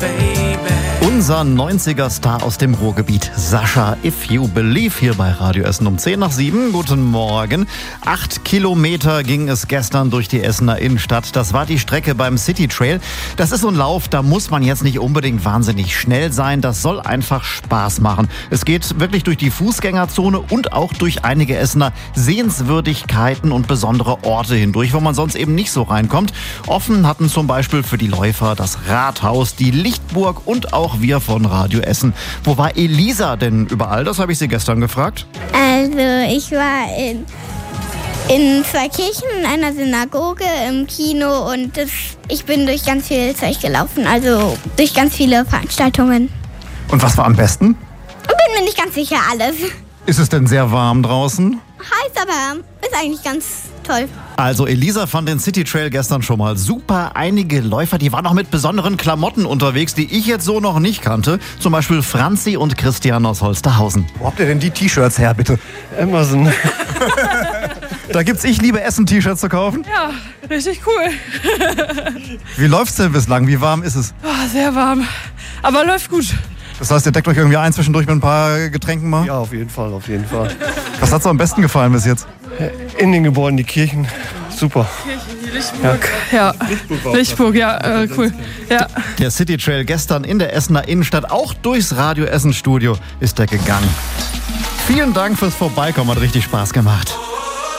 Unser 90er-Star aus dem Ruhrgebiet, Sascha, If You Believe, hier bei Radio Essen um 6:10. Guten Morgen. 8 Kilometer ging es gestern durch die Essener Innenstadt. Das war die Strecke beim City Trail. Das ist so ein Lauf, da muss man jetzt nicht unbedingt wahnsinnig schnell sein. Das soll einfach Spaß machen. Es geht wirklich durch die Fußgängerzone und auch durch einige Essener Sehenswürdigkeiten und besondere Orte hindurch, wo man sonst eben nicht so reinkommt. Offen hatten zum Beispiel für die Läufer das Rathaus, die Lichtburg und auch wir von Radio Essen. Wo war Elisa denn überall? Das habe ich sie gestern gefragt. Also ich war in 2 Kirchen, in einer Synagoge, im Kino und ich bin durch ganz viel Zeug gelaufen, also durch ganz viele Veranstaltungen. Und was war am besten? Bin mir nicht ganz sicher, alles. Ist es denn sehr warm draußen? Heiß, aber ist eigentlich ganz toll. Also Elisa fand den City Trail gestern schon mal super. Einige Läufer, die waren auch mit besonderen Klamotten unterwegs, die ich jetzt so noch nicht kannte. Zum Beispiel Franzi und Christian aus Holsterhausen. Wo habt ihr denn die T-Shirts her, bitte? Amazon. Da gibt's Ich liebe Essen-T-Shirts zu kaufen? Ja, richtig cool. Wie läuft's denn bislang? Wie warm ist es? Oh, sehr warm, aber läuft gut. Das heißt, ihr deckt euch irgendwie ein zwischendurch mit ein paar Getränken mal? Ja, auf jeden Fall. Was hat's am besten gefallen bis jetzt? In den Gebäuden, die Kirchen, super. Die Lichtburg. Ja, Lichtburg, ja, cool. Ja. Der City Trail gestern in der Essener Innenstadt, auch durchs Radio Essen Studio ist er gegangen. Vielen Dank fürs Vorbeikommen, hat richtig Spaß gemacht.